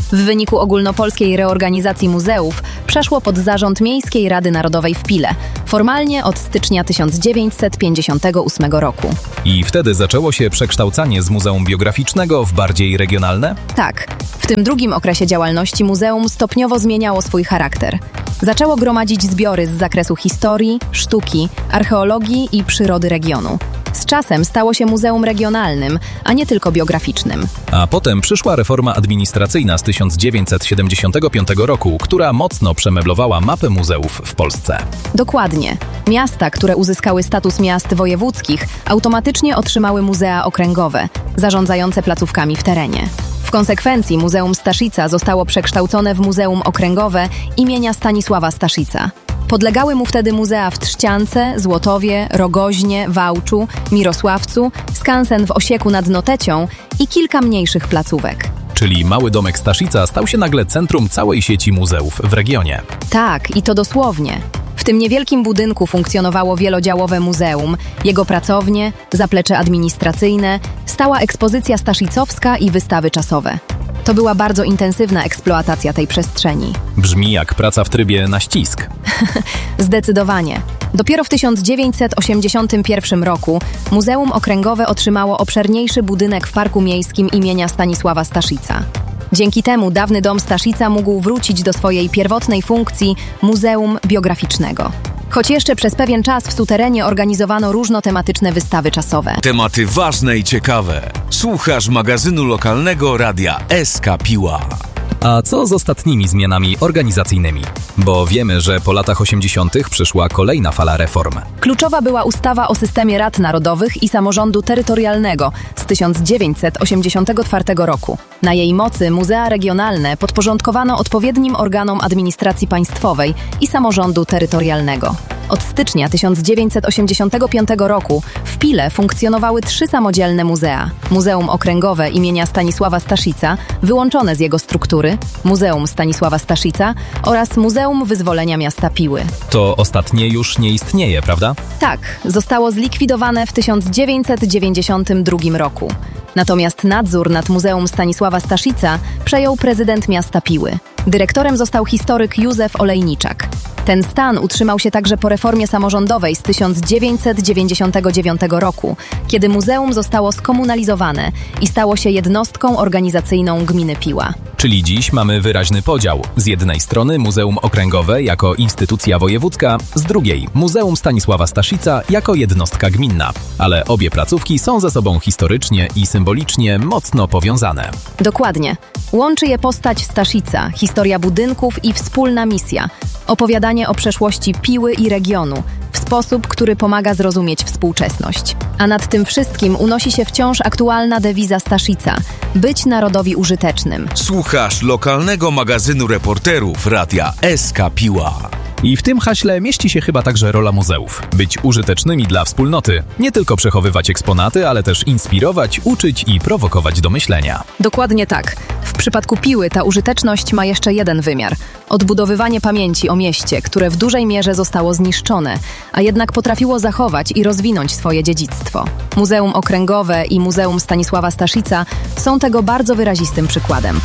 W wyniku ogólnopolskiej reorganizacji muzeów przeszło pod zarząd Miejskiej Rady Narodowej w Pile, formalnie od stycznia tysiąc dziewięćset pięćdziesiątego ósmego roku. I wtedy zaczęło się przekształcanie z Muzeum Biograficznego w bardziej regionalne? Tak. W tym drugim okresie działalności muzeum stopniowo zmieniało swój charakter. Zaczęło gromadzić zbiory z zakresu historii, sztuki, archeologii i przyrody regionu. Z czasem stało się muzeum regionalnym, a nie tylko biograficznym. A potem przyszła reforma administracyjna z tysiąc dziewięćset siedemdziesiątego piątego roku, która mocno przemeblowała mapę muzeów w Polsce. Dokładnie. Miasta, które uzyskały status miast wojewódzkich, automatycznie otrzymały muzea okręgowe, zarządzające placówkami w terenie. W konsekwencji Muzeum Staszica zostało przekształcone w Muzeum Okręgowe imienia Stanisława Staszica. Podlegały mu wtedy muzea w Trzciance, Złotowie, Rogoźnie, Wałczu, Mirosławcu, skansen w Osieku nad Notecią i kilka mniejszych placówek. Czyli mały domek Staszica stał się nagle centrum całej sieci muzeów w regionie. Tak, i to dosłownie. W tym niewielkim budynku funkcjonowało wielodziałowe muzeum, jego pracownie, zaplecze administracyjne, stała ekspozycja staszicowska i wystawy czasowe. To była bardzo intensywna eksploatacja tej przestrzeni. Brzmi jak praca w trybie na ścisk. Zdecydowanie. Dopiero w tysiąc dziewięćset osiemdziesiątym pierwszym roku Muzeum Okręgowe otrzymało obszerniejszy budynek w Parku Miejskim imienia Stanisława Staszica. Dzięki temu dawny dom Staszica mógł wrócić do swojej pierwotnej funkcji Muzeum Biograficznego. Choć jeszcze przez pewien czas w suterenie organizowano różnotematyczne wystawy czasowe. Tematy ważne i ciekawe. Słuchasz magazynu lokalnego Radia S K Piła. A co z ostatnimi zmianami organizacyjnymi? Bo wiemy, że po latach osiemdziesiątych przyszła kolejna fala reform. Kluczowa była ustawa o systemie rad narodowych i samorządu terytorialnego z tysiąc dziewięćset osiemdziesiątego czwartego roku. Na jej mocy muzea regionalne podporządkowano odpowiednim organom administracji państwowej i samorządu terytorialnego. Od stycznia tysiąc dziewięćset osiemdziesiątego piątego roku w Pile funkcjonowały trzy samodzielne muzea. Muzeum Okręgowe imienia Stanisława Staszica, wyłączone z jego struktury, Muzeum Stanisława Staszica oraz Muzeum Wyzwolenia Miasta Piły. To ostatnie już nie istnieje, prawda? Tak, zostało zlikwidowane w tysiąc dziewięćset dziewięćdziesiątym drugim roku. Natomiast nadzór nad Muzeum Stanisława Staszica przejął prezydent miasta Piły. Dyrektorem został historyk Józef Olejniczak. Ten stan utrzymał się także po reformie samorządowej z tysiąc dziewięćset dziewięćdziesiątego dziewiątego roku, kiedy muzeum zostało skomunalizowane i stało się jednostką organizacyjną gminy Piła. Czyli dziś mamy wyraźny podział. Z jednej strony Muzeum Okręgowe jako instytucja wojewódzka, z drugiej Muzeum Stanisława Staszica jako jednostka gminna. Ale obie placówki są ze sobą historycznie i symbolicznie mocno powiązane. Dokładnie. Łączy je postać Staszica, historia budynków i wspólna misja. Opowiadanie o przeszłości Piły i regionu w sposób, który pomaga zrozumieć współczesność. A nad tym wszystkim unosi się wciąż aktualna dewiza Staszica – być narodowi użytecznym. Słuchasz lokalnego magazynu reporterów Radia S K Piła. I w tym haśle mieści się chyba także rola muzeów. Być użytecznymi dla wspólnoty. Nie tylko przechowywać eksponaty, ale też inspirować, uczyć i prowokować do myślenia. Dokładnie tak. W przypadku Piły ta użyteczność ma jeszcze jeden wymiar. Odbudowywanie pamięci o mieście, które w dużej mierze zostało zniszczone, a jednak potrafiło zachować i rozwinąć swoje dziedzictwo. Muzeum Okręgowe i Muzeum Stanisława Staszica są tego bardzo wyrazistym przykładem.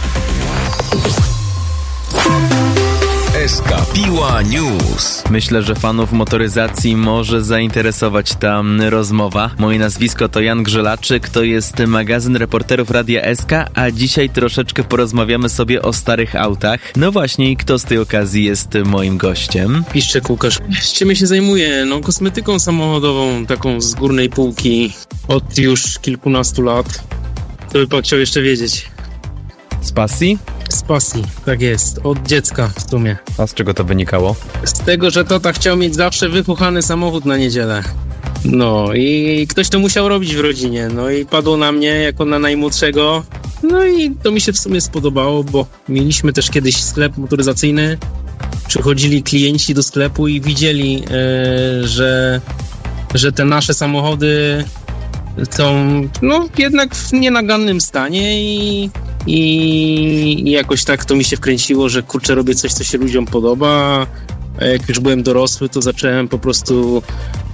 S K Piła News. Myślę, że fanów motoryzacji może zainteresować ta rozmowa. Moje nazwisko to Jan Grzelaczyk, to jest magazyn reporterów Radia S K, a dzisiaj troszeczkę porozmawiamy sobie o starych autach. No właśnie, kto z tej okazji jest moim gościem? Piszczek Łukasz. Czym ja się zajmuję? No kosmetyką samochodową, taką z górnej półki od już kilkunastu lat. To by pan chciał jeszcze wiedzieć. Z pasji? Z pasji, tak jest. Od dziecka w sumie. A z czego to wynikało? Z tego, że tata chciał mieć zawsze wypuchany samochód na niedzielę. No i ktoś to musiał robić w rodzinie. No i padło na mnie jako na najmłodszego. No i to mi się w sumie spodobało, bo mieliśmy też kiedyś sklep motoryzacyjny. Przychodzili klienci do sklepu i widzieli, e, że, że te nasze samochody są no jednak w nienagannym stanie i I jakoś tak to mi się wkręciło, że kurczę, robię coś, co się ludziom podoba. A jak już byłem dorosły, to zacząłem po prostu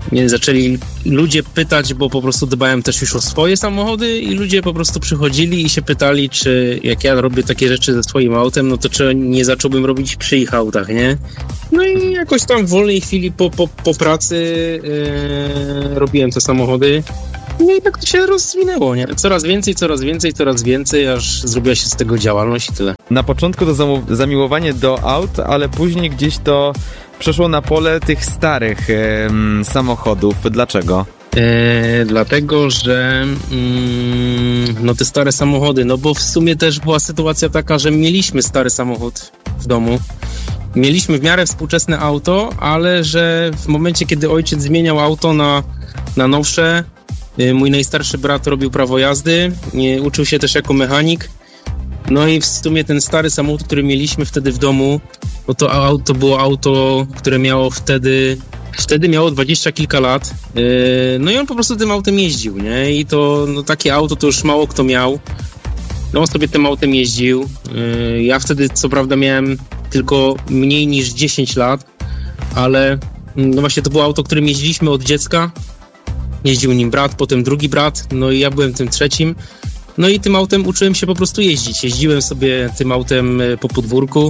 Mnie zaczęli ludzie pytać, bo po prostu dbałem też już o swoje samochody i ludzie po prostu przychodzili i się pytali, czy jak ja robię takie rzeczy ze swoim autem, no to czy nie zacząłbym robić przy ich autach, nie? No i jakoś tam w wolnej chwili po, po, po pracy yy, robiłem te samochody. No i tak to się rozwinęło, nie? Coraz więcej, coraz więcej, coraz więcej, aż zrobiła się z tego działalność i tyle. Na początku to zam- zamiłowanie do aut, ale później gdzieś to przeszło na pole tych starych e, samochodów. Dlaczego? E, dlatego, że mm, no te stare samochody, no bo w sumie też była sytuacja taka, że mieliśmy stary samochód w domu. Mieliśmy w miarę współczesne auto, ale że w momencie, kiedy ojciec zmieniał auto na, na nowsze, mój najstarszy brat robił prawo jazdy, uczył się też jako mechanik. No i w sumie ten stary samochód, który mieliśmy wtedy w domu, no to auto było auto, które miało wtedy, wtedy miało dwadzieścia kilka lat. No i on po prostu tym autem jeździł, nie? I to no, takie auto to już mało kto miał. No on sobie tym autem jeździł. Ja wtedy co prawda miałem tylko mniej niż dziesięć lat, ale no właśnie to było auto, którym jeździliśmy od dziecka. Jeździł nim brat, potem drugi brat, no i ja byłem tym trzecim. No i tym autem uczyłem się po prostu jeździć. Jeździłem sobie tym autem po podwórku.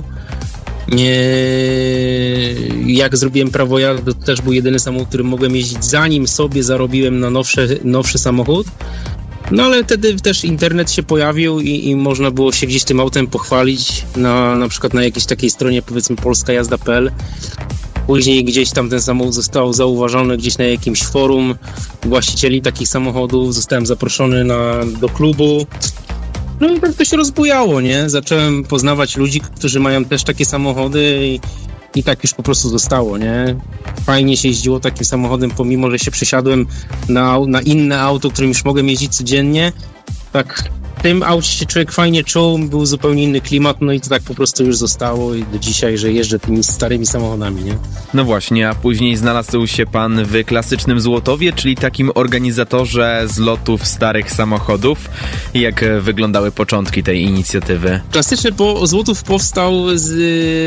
Jak zrobiłem prawo jazdy, to też był jedyny samochód, którym mogłem jeździć, zanim sobie zarobiłem na nowszy, nowszy samochód. No ale wtedy też internet się pojawił i, i można było się gdzieś tym autem pochwalić na, na przykład na jakiejś takiej stronie, powiedzmy polska jazda kropka p l. Później gdzieś tam ten samochód został zauważony gdzieś na jakimś forum właścicieli takich samochodów. Zostałem zaproszony na, do klubu. No i tak to się rozbujało, nie? Zacząłem poznawać ludzi, którzy mają też takie samochody i, i tak już po prostu zostało, nie? Fajnie się jeździło takim samochodem, pomimo że się przesiadłem na, na inne auto, którym już mogłem jeździć codziennie. Tak w tym aucie się człowiek fajnie czuł, był zupełnie inny klimat, no i to tak po prostu już zostało i do dzisiaj, że jeżdżę tymi starymi samochodami, nie? No właśnie, a później znalazł się pan w klasycznym Złotowie, czyli takim organizatorze zlotów starych samochodów. Jak wyglądały początki tej inicjatywy? Klasyczny po- Złotów powstał z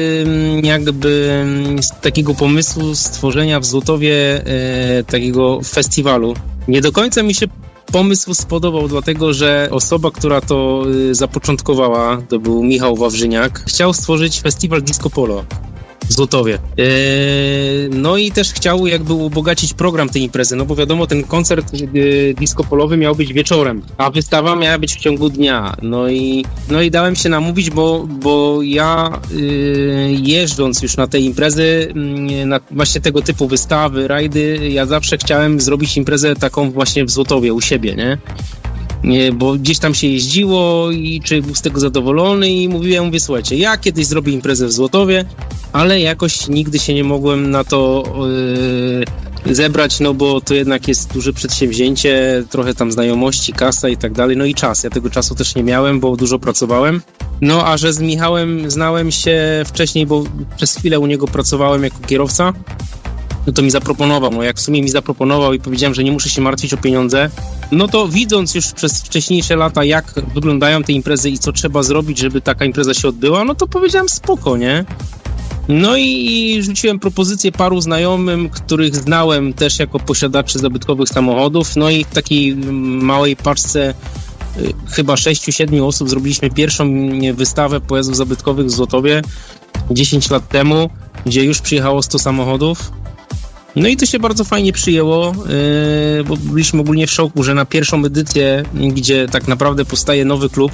jakby z takiego pomysłu stworzenia w Złotowie e, takiego festiwalu. Nie do końca mi się pomysł spodobał, dlatego że osoba, która to y, zapoczątkowała, to był Michał Wawrzyniak, chciał stworzyć festiwal Disco Polo w Złotowie. Yy, no i też chciał jakby ubogacić program tej imprezy, no bo wiadomo, ten koncert yy, disco polowy miał być wieczorem, a wystawa miała być w ciągu dnia. No i, no i dałem się namówić, bo, bo ja yy, jeżdżąc już na te imprezy, yy, na właśnie tego typu wystawy, rajdy, ja zawsze chciałem zrobić imprezę taką właśnie w Złotowie, u siebie, nie? Nie, bo gdzieś tam się jeździło i człowiek był z tego zadowolony i mówiłem, mówię, słuchajcie, ja kiedyś zrobię imprezę w Złotowie, ale jakoś nigdy się nie mogłem na to yy, zebrać, no bo to jednak jest duże przedsięwzięcie, trochę tam znajomości, kasa i tak dalej, no i czas. Ja tego czasu też nie miałem, bo dużo pracowałem. No a że z Michałem znałem się wcześniej, bo przez chwilę u niego pracowałem jako kierowca, no to mi zaproponował, no jak w sumie mi zaproponował i powiedziałem, że nie muszę się martwić o pieniądze, no to widząc już przez wcześniejsze lata, jak wyglądają te imprezy i co trzeba zrobić, żeby taka impreza się odbyła, no to powiedziałem spoko, nie? No i, i rzuciłem propozycję paru znajomym, których znałem też jako posiadaczy zabytkowych samochodów, no i w takiej małej paczce y, chyba sześciu, siedmiu osób zrobiliśmy pierwszą wystawę pojazdów zabytkowych w Złotowie dziesięć lat temu, gdzie już przyjechało sto samochodów. No i to się bardzo fajnie przyjęło, yy, bo byliśmy ogólnie w szoku, że na pierwszą edycję, gdzie tak naprawdę powstaje nowy klub,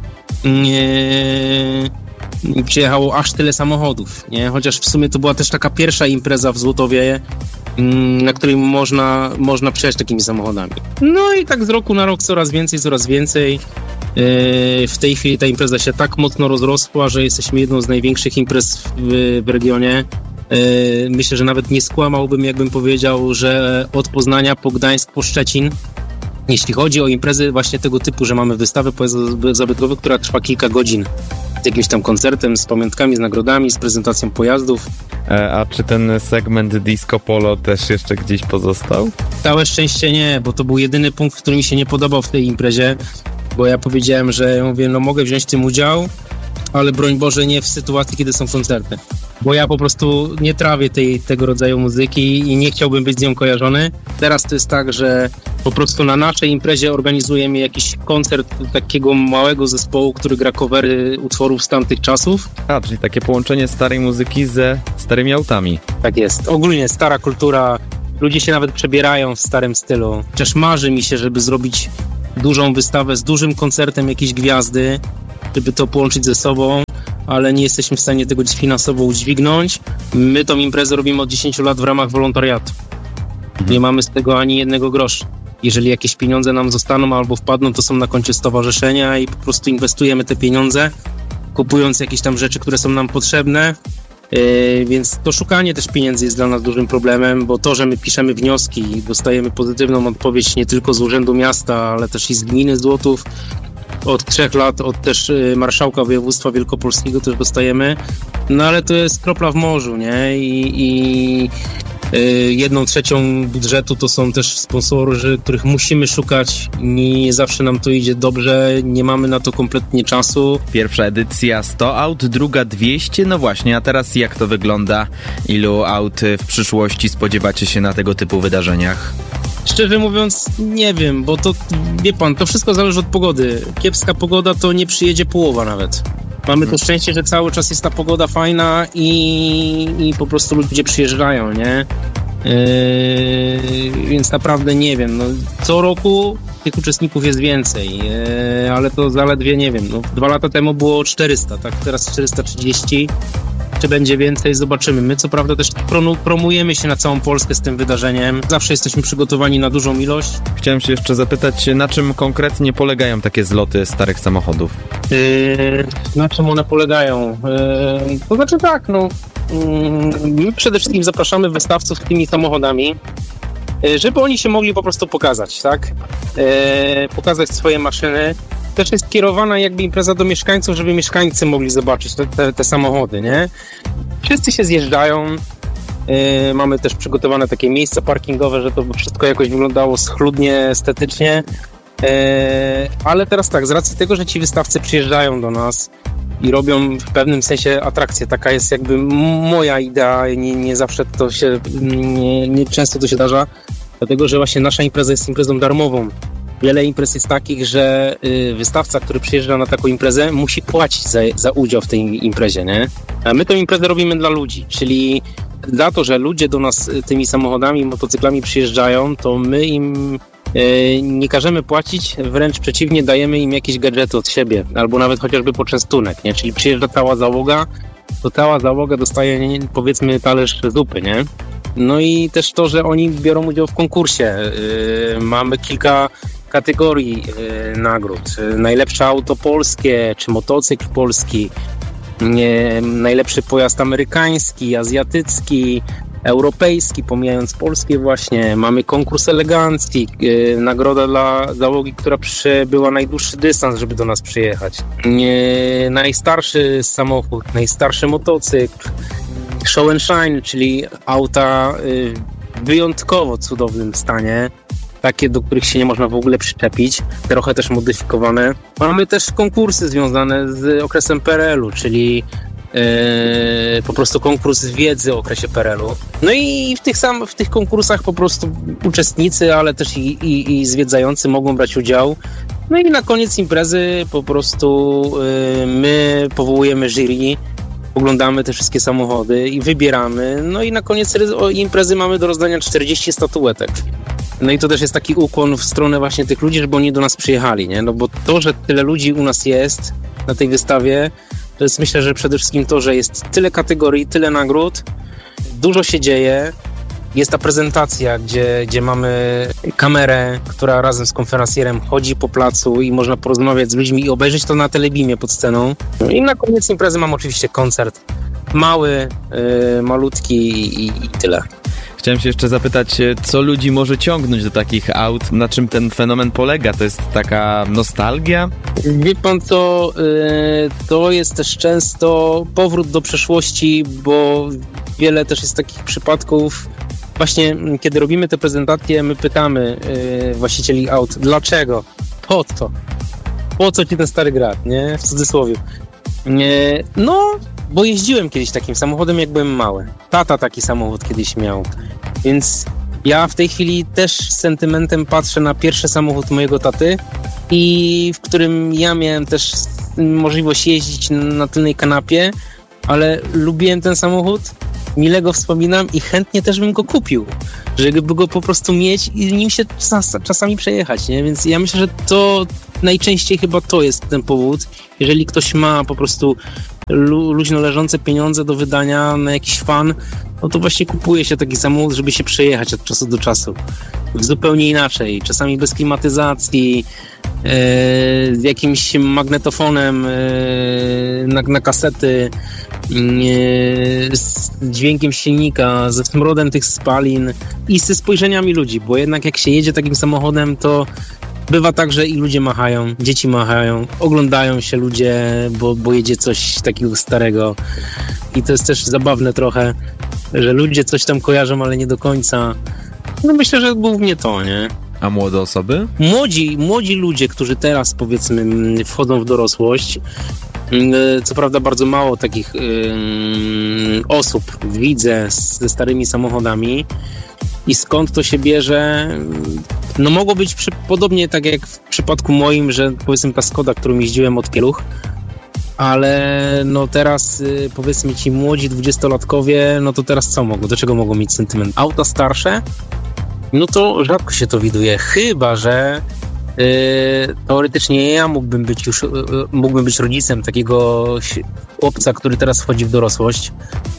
yy, przyjechało aż tyle samochodów, nie? Chociaż w sumie to była też taka pierwsza impreza w Złotowie, yy, na której można, można przyjechać takimi samochodami. No i tak z roku na rok coraz więcej, coraz więcej. Yy, w tej chwili ta impreza się tak mocno rozrosła, że jesteśmy jedną z największych imprez w, w regionie. Myślę, że nawet nie skłamałbym, jakbym powiedział, że od Poznania po Gdańsk, po Szczecin, jeśli chodzi o imprezy właśnie tego typu, że mamy wystawę pojazdów zabytkowych, która trwa kilka godzin, z jakimś tam koncertem, z pamiątkami, z nagrodami, z prezentacją pojazdów. A czy ten segment disco polo też jeszcze gdzieś pozostał? Całe szczęście nie, bo to był jedyny punkt, który mi się nie podobał w tej imprezie, bo ja powiedziałem, że ja mówię, no mogę wziąć w tym udział, ale broń Boże nie w sytuacji, kiedy są koncerty. bo ja po prostu nie trawię tej, tego rodzaju muzyki i nie chciałbym być z nią kojarzony. Teraz to jest tak, że po prostu na naszej imprezie organizujemy jakiś koncert takiego małego zespołu, który gra covery utworów z tamtych czasów. A, czyli takie połączenie starej muzyki ze starymi autami. Tak jest. Ogólnie stara kultura, ludzie się nawet przebierają w starym stylu. Chociaż marzy mi się, żeby zrobić dużą wystawę z dużym koncertem jakiejś gwiazdy, żeby to połączyć ze sobą, ale nie jesteśmy w stanie tego finansowo udźwignąć. My tą imprezę robimy od dziesięciu lat w ramach wolontariatu. Mhm. Nie mamy z tego ani jednego grosza. Jeżeli jakieś pieniądze nam zostaną albo wpadną, to są na koncie stowarzyszenia i po prostu inwestujemy te pieniądze, kupując jakieś tam rzeczy, które są nam potrzebne. Yy, więc to szukanie też pieniędzy jest dla nas dużym problemem, bo to, że my piszemy wnioski i dostajemy pozytywną odpowiedź nie tylko z Urzędu Miasta, ale też i z Gminy Złotów, od trzech lat, od też marszałka województwa wielkopolskiego też dostajemy, no ale to jest kropla w morzu, nie? I, i y, jedną trzecią budżetu to są też sponsorzy, których musimy szukać. Nie zawsze nam to idzie dobrze, nie mamy na to kompletnie czasu. Pierwsza edycja sto aut, druga dwieście, no właśnie, a teraz jak to wygląda? Ilu aut w przyszłości spodziewacie się na tego typu wydarzeniach? Szczerze mówiąc, nie wiem, bo to, wie pan, to wszystko zależy od pogody. Kiepska pogoda to nie przyjedzie połowa nawet. Mamy to szczęście, że cały czas jest ta pogoda fajna i, i po prostu ludzie przyjeżdżają, nie? Yy, więc naprawdę nie wiem, no, co roku tych uczestników jest więcej, yy, ale to zaledwie, nie wiem, no, dwa lata temu było czterysta, tak? Teraz czterysta trzydzieści. Czy będzie więcej? Zobaczymy. My co prawda też promujemy się na całą Polskę z tym wydarzeniem. Zawsze jesteśmy przygotowani na dużą ilość. Chciałem się jeszcze zapytać, na czym konkretnie polegają takie zloty starych samochodów? Yy, na czym one polegają? Yy, to znaczy tak, no yy, my przede wszystkim zapraszamy wystawców tymi samochodami, yy, żeby oni się mogli po prostu pokazać, tak? Yy, pokazać swoje maszyny. Też jest kierowana jakby impreza do mieszkańców, żeby mieszkańcy mogli zobaczyć te, te, te samochody, nie? Wszyscy się zjeżdżają. Yy, mamy też przygotowane takie miejsca parkingowe, że to wszystko jakoś wyglądało schludnie, estetycznie. Yy, ale teraz tak, z racji tego, że ci wystawcy przyjeżdżają do nas i robią w pewnym sensie atrakcję, taka jest jakby moja idea, nie, nie zawsze to się, nie, nie często to się zdarza, dlatego, że właśnie nasza impreza jest imprezą darmową. Wiele imprez jest takich, że wystawca, który przyjeżdża na taką imprezę, musi płacić za, za udział w tej imprezie, nie? A my tę imprezę robimy dla ludzi, czyli za to, że ludzie do nas tymi samochodami, motocyklami przyjeżdżają, to my im e, nie każemy płacić, wręcz przeciwnie, dajemy im jakieś gadżety od siebie, albo nawet chociażby poczęstunek, nie? Czyli przyjeżdża cała załoga, to cała załoga dostaje, powiedzmy, talerz zupy, nie? No i też to, że oni biorą udział w konkursie. Yy, mamy kilka kategorii yy, nagród. Yy, najlepsze auto polskie, czy motocykl polski, yy, najlepszy pojazd amerykański, azjatycki, europejski, pomijając polskie właśnie. Mamy konkurs elegancji, yy, nagroda dla załogi, która przebyła najdłuższy dystans, żeby do nas przyjechać. Yy, najstarszy samochód, najstarszy motocykl, Show and Shine, czyli auta w wyjątkowo cudownym stanie, takie, do których się nie można w ogóle przyczepić, trochę też modyfikowane. Mamy też konkursy związane z okresem P R L u, czyli yy, po prostu konkurs wiedzy o okresie P R L u. No i w tych, sam, w tych konkursach po prostu uczestnicy, ale też i, i, i zwiedzający mogą brać udział. No i na koniec imprezy po prostu yy, my powołujemy jury, oglądamy te wszystkie samochody i wybieramy. No i na koniec imprezy mamy do rozdania czterdzieści statuetek. No i to też jest taki ukłon w stronę właśnie tych ludzi, żeby oni do nas przyjechali, nie? No bo to, że tyle ludzi u nas jest na tej wystawie, to jest, myślę, że przede wszystkim to, że jest tyle kategorii, tyle nagród, dużo się dzieje. Jest ta prezentacja, gdzie, gdzie mamy kamerę, która razem z konferencjerem chodzi po placu i można porozmawiać z ludźmi i obejrzeć to na telebimie pod sceną. I na koniec imprezy mam oczywiście koncert. Mały, yy, malutki i, i tyle. Chciałem się jeszcze zapytać, co ludzi może ciągnąć do takich aut? Na czym ten fenomen polega? To jest taka nostalgia? Wie pan co, yy, to jest też często powrót do przeszłości, bo wiele też jest takich przypadków. Właśnie kiedy robimy te prezentacje, my pytamy yy, właścicieli aut, dlaczego? Po co? Po co ci ten stary grat, nie? W cudzysłowie. Yy, no, bo jeździłem kiedyś takim samochodem, jak byłem mały. Tata taki samochód kiedyś miał, więc ja w tej chwili też z sentymentem patrzę na pierwszy samochód mojego taty, i w którym ja miałem też możliwość jeździć na tylnej kanapie, ale lubiłem ten samochód, mile go wspominam i chętnie też bym go kupił, żeby go po prostu mieć i nim się czas, czasami przejechać, nie? Więc ja myślę, że to najczęściej chyba to jest ten powód. Jeżeli ktoś ma po prostu lu- luźno leżące pieniądze do wydania na jakiś fan, no to właśnie kupuje się taki samochód, żeby się przejechać od czasu do czasu. Zupełnie inaczej, czasami bez klimatyzacji, e, z jakimś magnetofonem e, na, na kasety, e, z dźwiękiem silnika, ze smrodem tych spalin i ze spojrzeniami ludzi, bo jednak jak się jedzie takim samochodem, to bywa tak, że i ludzie machają, dzieci machają, oglądają się ludzie, bo, bo jedzie coś takiego starego i to jest też zabawne trochę, że ludzie coś tam kojarzą, ale nie do końca. No myślę, że głównie to, nie? A młode osoby? Młodzi, młodzi ludzie, którzy teraz powiedzmy wchodzą w dorosłość, co prawda bardzo mało takich yy, osób widzę ze starymi samochodami i skąd to się bierze? No mogło być przy, podobnie tak jak w przypadku moim, że powiedzmy ta Skoda, którą jeździłem od pieluch, ale no teraz yy, powiedzmy ci młodzi dwudziestolatkowie, no to teraz co mogą? Do czego mogą mieć sentyment? Auta starsze? No to rzadko się to widuje, chyba że yy, teoretycznie ja mógłbym być już, yy, mógłbym być rodzicem takiego chłopca, który teraz wchodzi w dorosłość.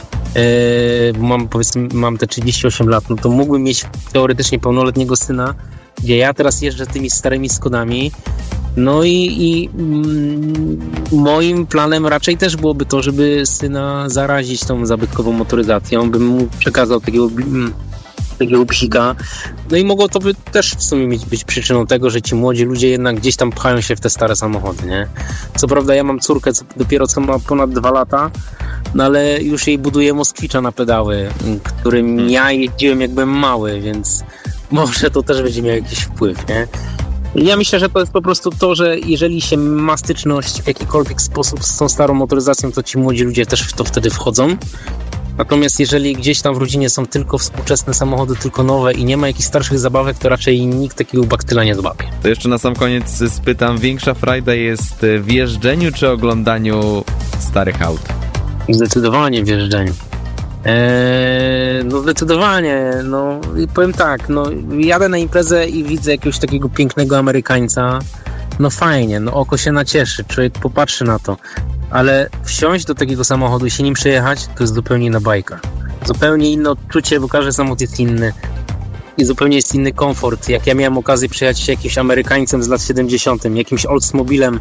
Yy, mam powiedzmy, mam te trzydzieści osiem lat, no to mógłbym mieć teoretycznie pełnoletniego syna, gdzie ja teraz jeżdżę tymi starymi Skodami. No i, i mm, moim planem raczej też byłoby to, żeby syna zarazić tą zabytkową motoryzacją, bym mu przekazał takiego takiego psika. No i mogło to by też w sumie być, być przyczyną tego, że ci młodzi ludzie jednak gdzieś tam pchają się w te stare samochody, nie? Co prawda ja mam córkę, co dopiero co ma ponad dwa lata, no ale już jej buduję Moskwicza na pedały, którym ja jeździłem jak byłem mały, więc może to też będzie miał jakiś wpływ, nie? Ja myślę, że to jest po prostu to, że jeżeli się ma styczność w jakikolwiek sposób z tą starą motoryzacją, to ci młodzi ludzie też w to wtedy wchodzą. Natomiast jeżeli gdzieś tam w rodzinie są tylko współczesne samochody, tylko nowe i nie ma jakichś starszych zabawek, to raczej nikt takiego baktyla nie złapie. To jeszcze na sam koniec spytam, większa frajda jest w jeżdżeniu czy oglądaniu starych aut? Zdecydowanie w jeżdżeniu. Eee, no zdecydowanie, no i powiem tak, no jadę na imprezę i widzę jakiegoś takiego pięknego Amerykańca, no fajnie, no oko się nacieszy, człowiek popatrzy na to, ale wsiąść do takiego samochodu i się nim przejechać, to jest zupełnie inna bajka. Zupełnie inne odczucie, bo każdy samochód jest inny i zupełnie jest inny komfort. Jak ja miałem okazję przejechać się jakimś Amerykańcem z lat siedemdziesiątych, jakimś Oldsmobilem,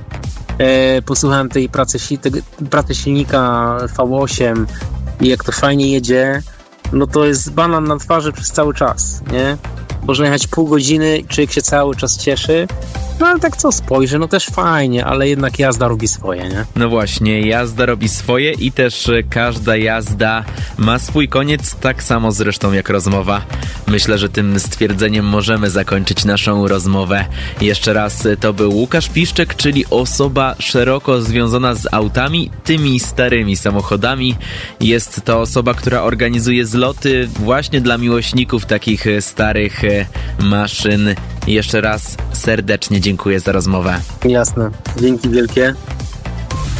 e, posłuchałem tej pracy, tej pracy silnika V osiem i jak to fajnie jedzie, no to jest banan na twarzy przez cały czas, nie? Można jechać pół godziny, człowiek się cały czas cieszy, no ale tak co spojrzy, no też fajnie, ale jednak jazda robi swoje, nie? No właśnie, jazda robi swoje i też każda jazda ma swój koniec, tak samo zresztą jak rozmowa. Myślę, że tym stwierdzeniem możemy zakończyć naszą rozmowę. Jeszcze raz, to był Łukasz Piszczek, czyli osoba szeroko związana z autami, tymi starymi samochodami. Jest to osoba, która organizuje zloty właśnie dla miłośników takich starych maszyn. Jeszcze raz serdecznie dziękuję za rozmowę. Jasne, dzięki wielkie.